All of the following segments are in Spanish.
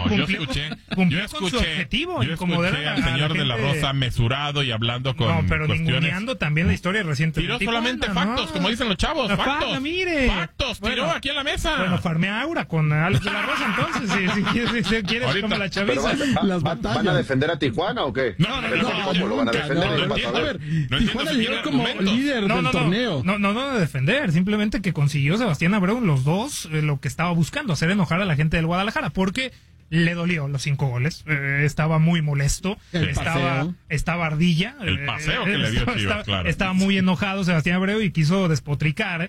cumplió con su objetivo, incomodar al señor de la Rosa mesurado y hablando con no, pero cuestiones. ninguneando también la historia reciente. Tiró solamente factos, como dicen los chavos, factos. Factos, tiró aquí en la mesa. Bueno, farmea aura con Alex de la Rosa, entonces, si quieres como la chaviza. ¿Van a defender a Tijuana o qué? No, ¿Cómo lo van a defender? A ver, Tijuana llegó como líder del torneo. No de defender, simplemente que consiguió Sebastián Abreu los dos lo que estaba buscando, hacer enojar a la gente del Guadalajara, porque le dolió los 5 goles, estaba muy molesto, estaba ardilla. El paseo que le dio Chivas, claro. Estaba muy enojado Sebastián Abreu y quiso despotricar,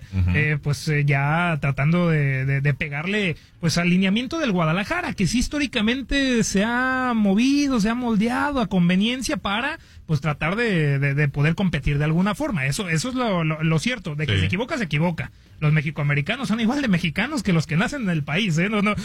ya tratando de pegarle pues al lineamiento del Guadalajara, que sí históricamente se ha movido, se ha moldeado a conveniencia para pues tratar de poder competir de alguna forma. Eso es lo cierto, de que se equivoca. Los mexicoamericanos son igual de mexicanos que los que nacen en el país,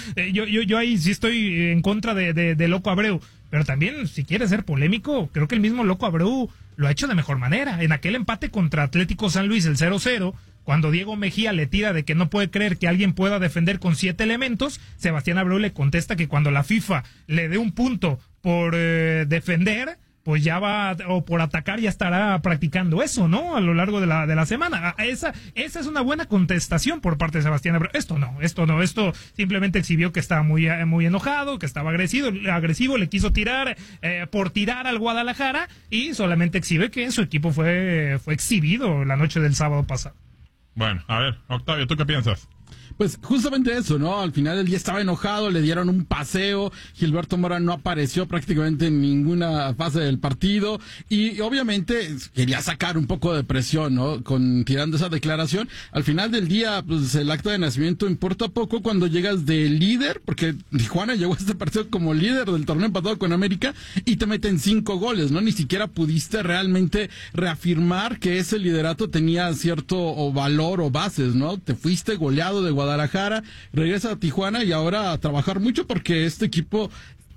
yo ahí sí estoy en contra de Loco Abreu, pero también si quiere ser polémico, creo que el mismo Loco Abreu lo ha hecho de mejor manera. En aquel empate contra Atlético San Luis, el 0-0, cuando Diego Mejía le tira de que no puede creer que alguien pueda defender con 7 elementos, Sebastián Abreu le contesta que cuando la FIFA le dé un punto por defender, pues ya va, o por atacar ya estará practicando eso, ¿no? A lo largo de la semana. Esa es una buena contestación por parte de Sebastián Abreu. Esto simplemente exhibió que estaba muy enojado, que estaba agresivo, le quiso tirar por tirar al Guadalajara, y solamente exhibe que su equipo fue exhibido la noche del sábado pasado. Bueno, a ver, Octavio, ¿tú qué piensas? Pues justamente eso, ¿no? Al final del día estaba enojado, le dieron un paseo, Gilberto Mora no apareció prácticamente en ninguna fase del partido y obviamente quería sacar un poco de presión, ¿no? Tirando esa declaración. Al final del día, pues el acto de nacimiento importa poco cuando llegas de líder, porque Tijuana llegó a este partido como líder del torneo empatado con América y te meten 5 goles, ¿no? Ni siquiera pudiste realmente reafirmar que ese liderato tenía cierto valor o bases, ¿no? Te fuiste goleado de Guadalajara, regresa a Tijuana y ahora a trabajar mucho porque este equipo,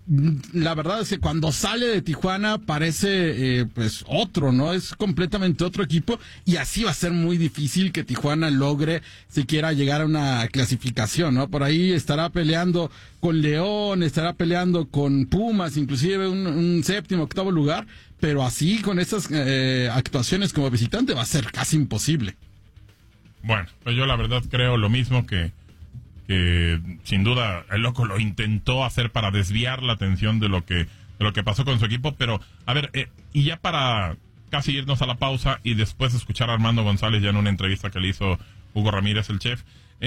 la verdad es que cuando sale de Tijuana parece pues otro, ¿no? Es completamente otro equipo y así va a ser muy difícil que Tijuana logre siquiera llegar a una clasificación, ¿no? Por ahí estará peleando con León, estará peleando con Pumas, inclusive un 7º, 8º lugar, pero así con estas actuaciones como visitante va a ser casi imposible. Bueno, pues yo la verdad creo lo mismo que sin duda el Loco lo intentó hacer para desviar la atención de lo que pasó con su equipo, pero a ver, y ya para casi irnos a la pausa y después escuchar a Armando González ya en una entrevista que le hizo Hugo Ramírez, el chef,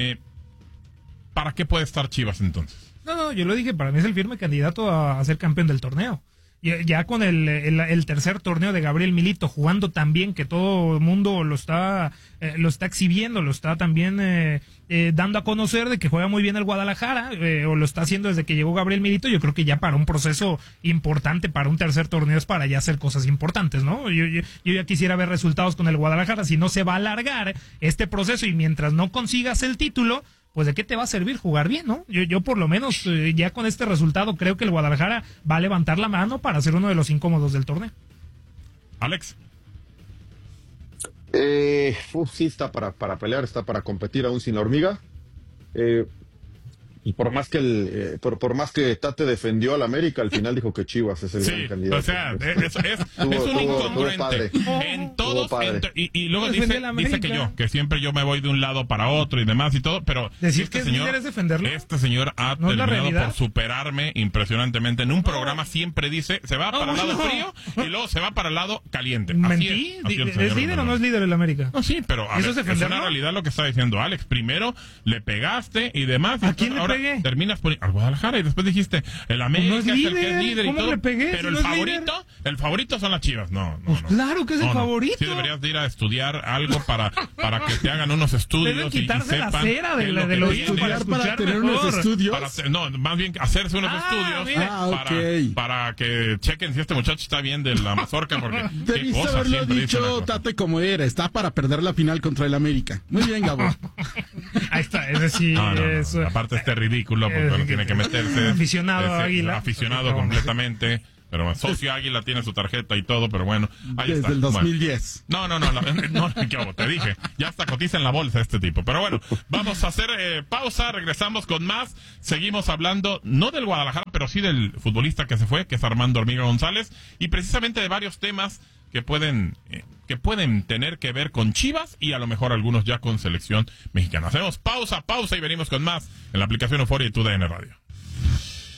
¿para qué puede estar Chivas entonces? No, yo lo dije, para mí es el firme candidato a ser campeón del torneo. Ya con el tercer torneo de Gabriel Milito jugando tan bien que todo el mundo lo está exhibiendo, lo está también dando a conocer de que juega muy bien el Guadalajara, o lo está haciendo desde que llegó Gabriel Milito. Yo creo que ya para un proceso importante, para un tercer torneo, es para ya hacer cosas importantes, ¿no? Yo ya quisiera ver resultados con el Guadalajara. Si no se va a alargar este proceso y mientras no consigas el título, pues de qué te va a servir jugar bien, ¿no? Yo por lo menos ya con este resultado creo que el Guadalajara va a levantar la mano para ser uno de los incómodos del torneo. Alex. Sí está para pelear, está para competir aún sin la hormiga. Y por más que por más que Tate defendió al América, al final dijo que Chivas es el gran candidato. O sea, es un incongruente. En todos, y luego dice que siempre yo me voy de un lado para otro y demás y todo, pero decir que líder es defenderlo. Este señor ha terminado por superarme impresionantemente. En un programa siempre dice, se va para el lado frío y luego se va para el lado caliente. Mentí. ¿Es líder o no es líder el América? No, sí, pero a ver, es una realidad lo que está diciendo Alex. Primero le pegaste y demás. ¿A quién le pegué? Terminas por al Guadalajara y después dijiste el América es el que es líder y todo. Le pegué, pero si el favorito son las Chivas. No. Claro que es el favorito. Sí deberías de ir a estudiar algo para que te hagan unos estudios. Deben quitarse y sepan la cera de los estudiar para tener unos estudios. Más bien hacerse unos estudios para que chequen si este muchacho está bien de la mazorca. Porque debiste haberlo dicho, Tate, como era. Está para perder la final contra el América. Muy bien, Gabo. Ahí está, es decir, aparte este ridículo porque no tiene que meterse. Aficionado Águila. Aficionado completamente. Pero socio Águila tiene su tarjeta y todo, pero bueno, ahí desde está. el 2010. Bueno. No, te dije, ya hasta cotiza en la bolsa este tipo. Pero bueno, vamos a hacer pausa, regresamos con más. Seguimos hablando, no del Guadalajara, pero sí del futbolista que se fue, que es Armando Hormiga González, y precisamente de varios temas que pueden tener que ver con Chivas y a lo mejor algunos ya con selección mexicana. Hacemos pausa y venimos con más en la aplicación Euforia y TUDN Radio.